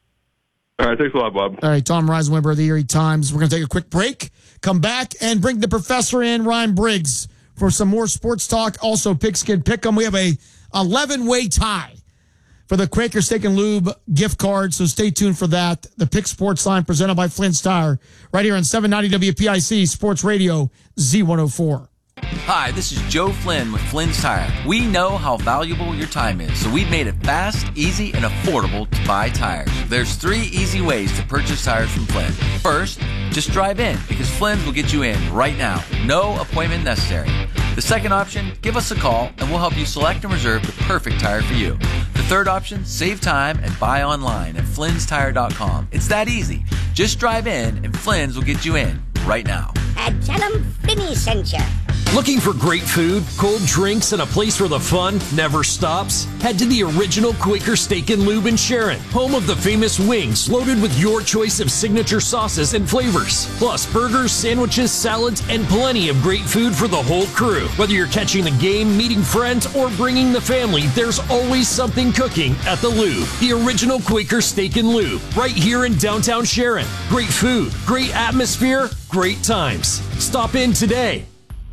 All right, thanks a lot, Bob. All right, Tom Reisenweber of the Erie Times. We're going to take a quick break, come back, and bring the professor in, Ryan Briggs, for some more sports talk. Also, Pigskin Pick'em. We have a 11-way tie for the Quaker Steak and Lube gift card, so stay tuned for that. The Pick Sports Line presented by Flynn's Tire, right here on 790 WPIC Sports Radio Z104. Hi, this is Joe Flynn with Flynn's Tire. We know how valuable your time is, so we've made it fast, easy, and affordable to buy tires. There's 3 easy ways to purchase tires from Flynn. First, just drive in, because Flynn's will get you in right now. No appointment necessary. The second option, give us a call, and we'll help you select and reserve the perfect tire for you. The third option, save time and buy online at Flynn'sTire.com. It's that easy. Just drive in, and Flynn's will get you in right now. Tell them Finney sent you. Looking for great food, cold drinks, and a place where the fun never stops? Head to the original Quaker Steak and Lube in Sharon, home of the famous wings loaded with your choice of signature sauces and flavors. Plus burgers, sandwiches, salads, and plenty of great food for the whole crew. Whether you're catching the game, meeting friends, or bringing the family, there's always something cooking at the Lube. The original Quaker Steak and Lube, right here in downtown Sharon. Great food, great atmosphere, great times. Stop in today.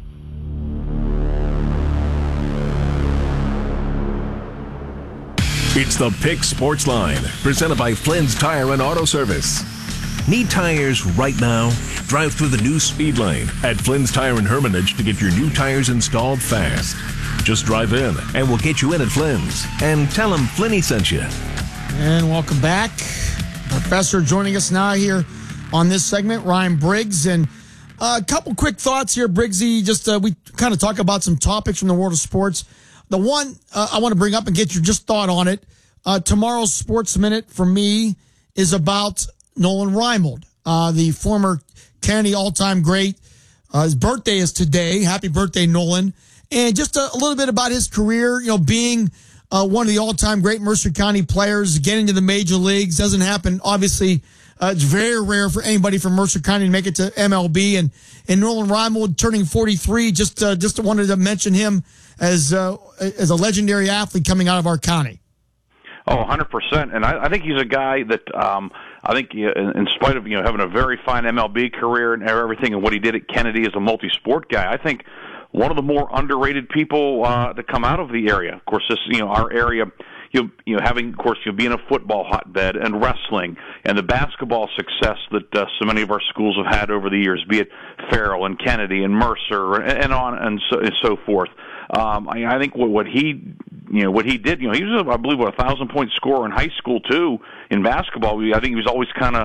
It's the Pick Sports Line, presented by Flynn's Tire and Auto Service. Need tires right now? Drive through the new speed lane at Flynn's Tire in Hermitage to get your new tires installed fast. Just drive in, and we'll get you in at Flynn's. And tell them Flinny sent you. And welcome back. Professor joining us now here on this segment, Ryan Briggs. And a couple quick thoughts here, Briggsy. Just we kind of talk about some topics from the world of sports. The one I want to bring up and get your just thought on it, tomorrow's Sports Minute for me is about Nolan Reimold, the former Kennedy all-time great. His birthday is today. Happy birthday, Nolan. And just a little bit about his career, being one of the all-time great Mercer County players, getting to the major leagues. Doesn't happen, obviously. It's very rare for anybody from Mercer County to make it to MLB. And Nolan Reimold turning 43, just wanted to mention him as a legendary athlete coming out of our county. Oh, 100%. And I think he's a guy that I think in spite of having a very fine MLB career and everything and what he did at Kennedy as a multi-sport guy, I think one of the more underrated people to come out of the area. Of course, this our area, having, of course, being a football hotbed and wrestling and the basketball success that so many of our schools have had over the years, be it Farrell and Kennedy and Mercer and on and so forth. I think what he did, he was, I believe, a 1,000-point scorer in high school too in basketball. I think he was always kind of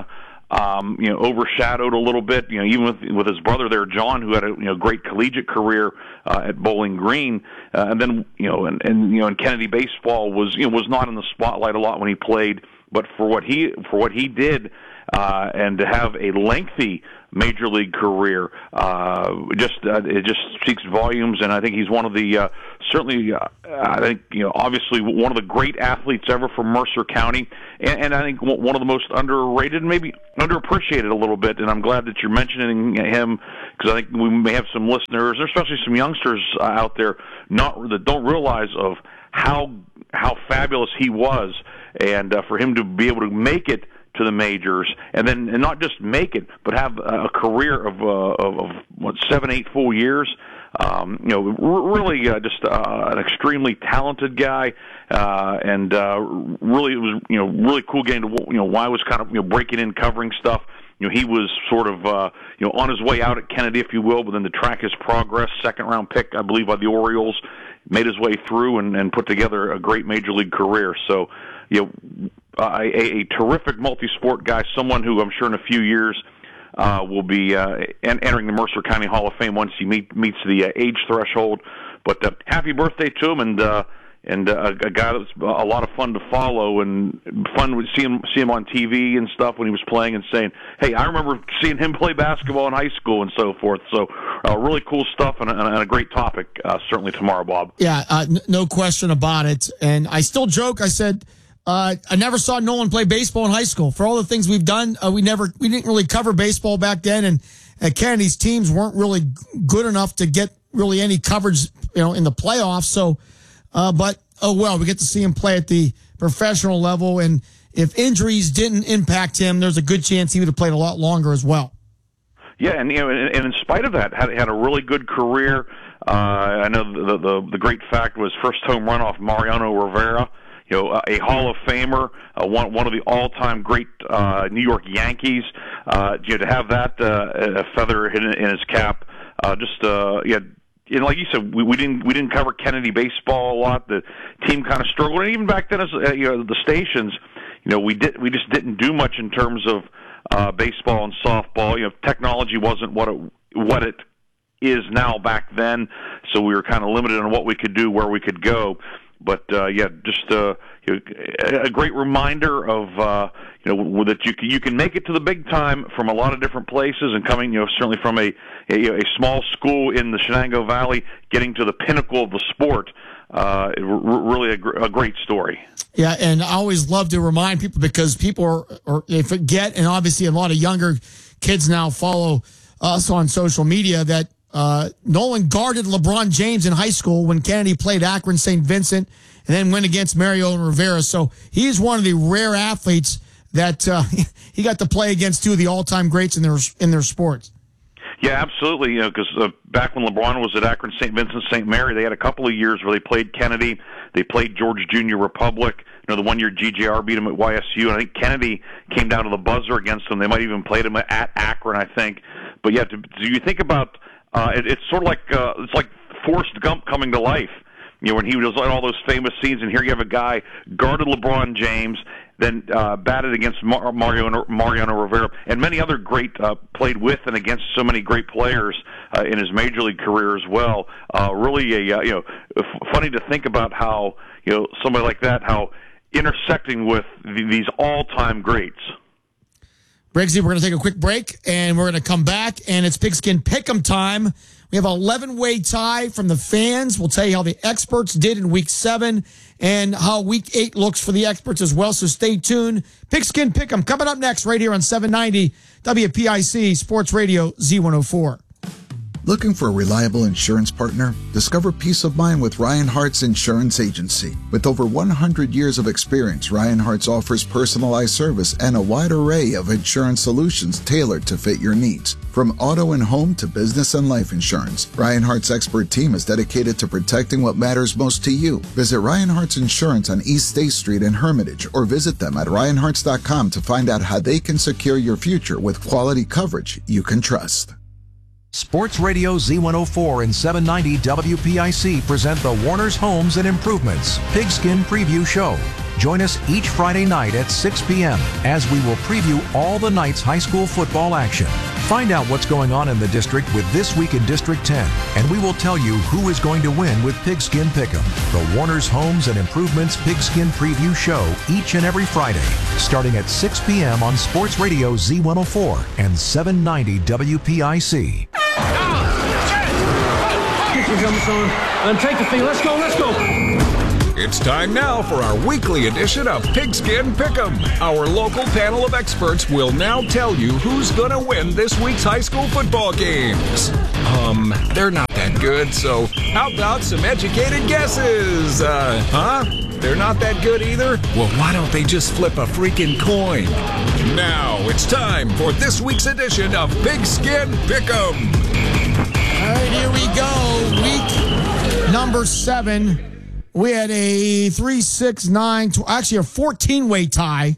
overshadowed a little bit. Even with his brother there, John, who had a great collegiate career at Bowling Green, and then and Kennedy baseball was not in the spotlight a lot when he played, but for what he did, and to have a lengthy major league career, it just speaks volumes. And I think he's one of the obviously one of the great athletes ever from Mercer County, and I think one of the most underrated, maybe underappreciated a little bit. And I'm glad that you're mentioning him, because I think we may have some listeners, especially some youngsters out there, that don't realize of how fabulous he was, and for him to be able to make it to the majors, and not just make it, but have a career of 7-8 full years. Really just an extremely talented guy, and really it was really cool getting to why I was kind of breaking in, covering stuff. He was sort of on his way out at Kennedy, if you will, but then to track his progress, second-round pick, I believe, by the Orioles, made his way through and put together a great major league career. So, a terrific multi-sport guy, someone who I'm sure in a few years will be entering the Mercer County Hall of Fame once he meets the age threshold. But happy birthday to him, and a guy that was a lot of fun to follow, and fun to see him on TV and stuff when he was playing, and saying, "Hey, I remember seeing him play basketball in high school," and so forth. So, really cool stuff, and a great topic certainly tomorrow, Bob. Yeah, no question about it. And I still joke. I said, I never saw Nolan play baseball in high school. For all the things we've done, we didn't really cover baseball back then, and Kennedy's teams weren't really good enough to get really any coverage, in the playoffs. So, but we get to see him play at the professional level, and if injuries didn't impact him, there's a good chance he would have played a lot longer as well. Yeah, and in spite of that, had a really good career. I know the great fact was first home run off Mariano Rivera. A Hall of Famer, one of the all-time great New York Yankees. To have that feather in his cap, like you said, we didn't cover Kennedy baseball a lot. The team kind of struggled, and even back then, as the stations, we just didn't do much in terms of baseball and softball. Technology wasn't what it is now back then, so we were kind of limited on what we could do, where we could go. But just a great reminder of that you can make it to the big time from a lot of different places, and coming certainly from a small school in the Shenango Valley, getting to the pinnacle of the sport. Really a great story. Yeah, and I always love to remind people, because people they forget, and obviously a lot of younger kids now follow us on social media, that Nolan guarded LeBron James in high school when Kennedy played Akron St. Vincent, and then went against Mariano Rivera. So he's one of the rare athletes that he got to play against two of the all-time greats in their sports. Yeah, absolutely. Because back when LeBron was at Akron St. Vincent St. Mary, they had a couple of years where they played Kennedy. They played George Junior Republic. The 1 year GJR beat him at YSU, and I think Kennedy came down to the buzzer against them. They might even played him at Akron, I think. But yeah, do you think about it's sort of like it's like Forrest Gump coming to life. When he was on all those famous scenes, and here you have a guy guarded LeBron James, then batted against Mariano Rivera, and many other great played with and against so many great players in his major league career as well. Really, funny to think about how somebody like that, how intersecting with these all-time greats. Briggsy, we're going to take a quick break, and we're going to come back, and it's Pigskin Pick'em time. We have an 11-way tie from the fans. We'll tell you how the experts did in Week 7 and how Week 8 looks for the experts as well, so stay tuned. Pigskin Pick'em coming up next right here on 790 WPIC Sports Radio Z104. Looking for a reliable insurance partner? Discover peace of mind with Ryan Hart's Insurance Agency. With over 100 years of experience, Ryan Hart's offers personalized service and a wide array of insurance solutions tailored to fit your needs. From auto and home to business and life insurance, Ryan Hart's expert team is dedicated to protecting what matters most to you. Visit Ryan Hart's Insurance on East State Street in Hermitage, or visit them at ryanharts.com to find out how they can secure your future with quality coverage you can trust. Sports Radio Z104 and 790 WPIC present the Warner's Homes and Improvements Pigskin Preview Show. Join us each Friday night at 6 p.m. as we will preview all the night's high school football action. Find out what's going on in the district with This Week in District 10, and we will tell you who is going to win with Pigskin Pick'em, the Warner's Homes and Improvements Pigskin Preview Show each and every Friday, starting at 6 p.m. on Sports Radio Z104 and 790 WPIC. Get your helmets on and take the field. Let's go. It's time now for our weekly edition of Pigskin Pick'em. Our local panel of experts will now tell you who's going to win this week's high school football games. They're not that good, so how about some educated guesses? They're not that good either? Well, why don't they just flip a freaking coin? Now it's time for this week's edition of Pigskin Pick'em. All right, here we go. Week number 7. We had a 3-6-9, actually a 14-way tie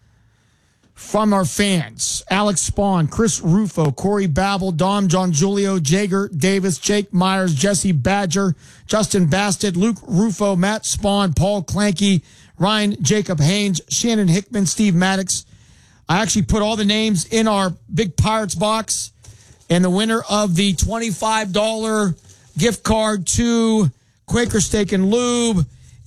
from our fans. Alex Spawn, Chris Rufo, Corey Babel, Dom John Julio, Jager Davis, Jake Myers, Jesse Badger, Justin Bastard, Luke Rufo, Matt Spawn, Paul Clanky, Ryan Jacob Haynes, Shannon Hickman, Steve Maddox. I actually put all the names in our Big Pirates box, and the winner of the $25 gift card to Quaker Steak and Lube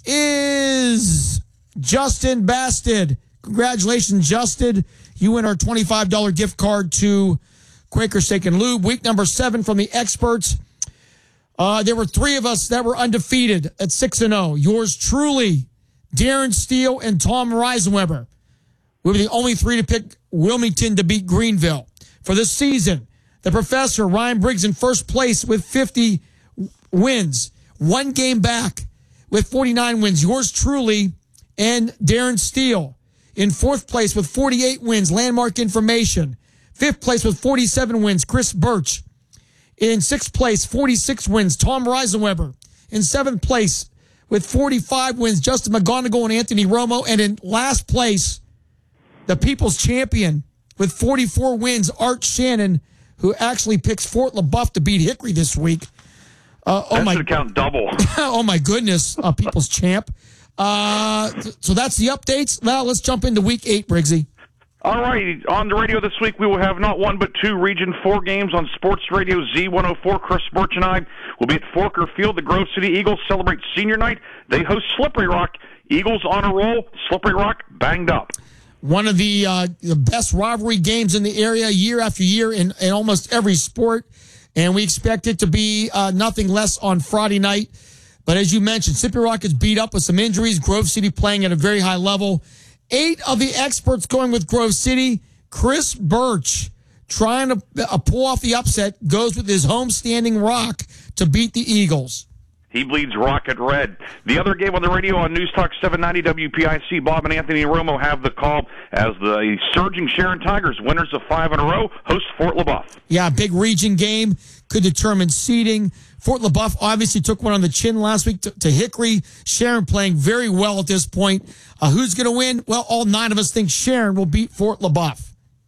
is Justin Bastard. Congratulations, Justin. You win our $25 gift card to Quaker Steak and Lube. Week number 7 from the experts. There were 3 of us that were undefeated at 6-0. Yours truly, Darren Steele and Tom Reisenweber. We were the only 3 to pick Wilmington to beat Greenville. For this season, the professor, Ryan Briggs, in first place with 50 wins. 1 game back with 49 wins. Yours truly and Darren Steele. In 4th place with 48 wins, Landmark Information. 5th place with 47 wins, Chris Birch. In 6th place, 46 wins, Tom Reisenweber. In 7th place with 45 wins, Justin McGonigal and Anthony Romo. And in last place, the People's Champion with 44 wins, Art Shannon, who actually picks Fort LaBeouf to beat Hickory this week. That should count double. Oh, my goodness, People's Champ. So that's the updates. Now let's jump into Week 8, Briggsy. All right, on the radio this week, we will have not 1 but 2 Region 4 games on Sports Radio Z104. Chris Birch and I will be at Forker Field. The Grove City Eagles celebrate Senior Night. They host Slippery Rock. Eagles on a roll. Slippery Rock banged up. One of the best rivalry games in the area year after year in almost every sport. And we expect it to be nothing less on Friday night. But as you mentioned, Slippery Rock is beat up with some injuries. Grove City playing at a very high level. 8 of the experts going with Grove City. Chris Birch, trying to pull off the upset, goes with his homestanding Rock to beat the Eagles. He bleeds Rocket Red. The other game on the radio on News Talk 790 WPIC, Bob and Anthony Romo have the call as the surging Sharon Tigers, winners of 5 in a row, host Fort LaBeouf. Yeah, big region game, could determine seeding. Fort LaBeouf obviously took one on the chin last week to Hickory. Sharon playing very well at this point. Who's going to win? Well, all 9 of us think Sharon will beat Fort LaBeouf.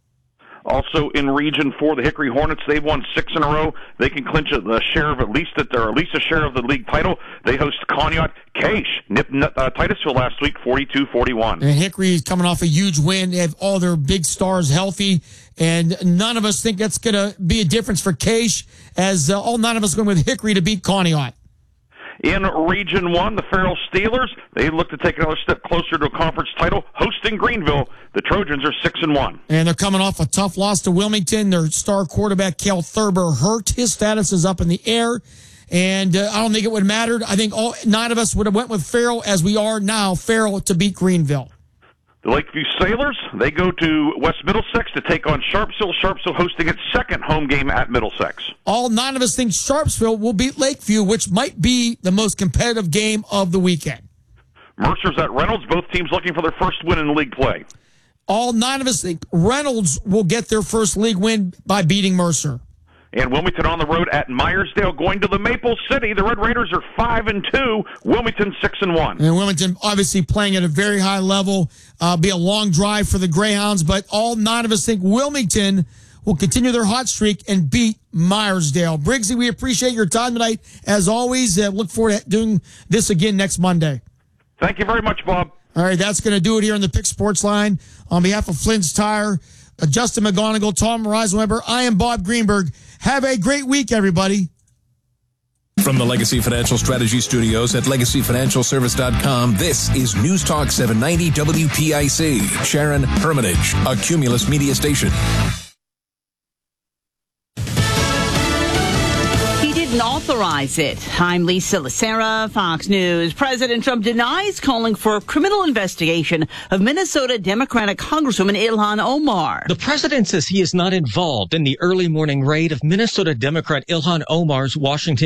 Also in Region 4, the Hickory Hornets, they've won 6 in a row. They can clinch a share of at least a share of the league title. They host Conneaut Cache. Titusville last week, 42-41. And Hickory is coming off a huge win. They have all their big stars healthy. And none of us think that's going to be a difference for Cache, as all 9 of us are going with Hickory to beat Conneaut. In Region 1, the Farrell Steelers, they look to take another step closer to a conference title, hosting Greenville. The Trojans are 6-1. And they're coming off a tough loss to Wilmington. Their star quarterback, Cale Thurber, hurt. His status is up in the air. And I don't think it would have mattered. I think all 9 of us would have went with Farrell, as we are now, Farrell to beat Greenville. The Lakeview Sailors, they go to West Middlesex to take on Sharpsville. Sharpsville hosting its 2nd home game at Middlesex. All 9 of us think Sharpsville will beat Lakeview, which might be the most competitive game of the weekend. Mercer's at Reynolds, both teams looking for their first win in league play. All 9 of us think Reynolds will get their first league win by beating Mercer. And Wilmington on the road at Myersdale, going to the Maple City. The Red Raiders are 5-2. Wilmington 6-1. And Wilmington obviously playing at a very high level. Be a long drive for the Greyhounds, but all 9 of us think Wilmington will continue their hot streak and beat Myersdale. Briggsy, we appreciate your time tonight. As always, look forward to doing this again next Monday. Thank you very much, Bob. All right, that's going to do it here on the Pick Sports Line. On behalf of Flynn's Tire, Justin McGonigal, Tom Reisenweber, I am Bob Greenberg. Have a great week, everybody. From the Legacy Financial Strategy Studios at LegacyFinancialService.com, this is News Talk 790 WPIC. Sharon Hermitage, a Cumulus Media station. Authorize it. I'm Lisa Lacera, Fox News. President Trump denies calling for a criminal investigation of Minnesota Democratic Congresswoman Ilhan Omar. The president says he is not involved in the early morning raid of Minnesota Democrat Ilhan Omar's Washington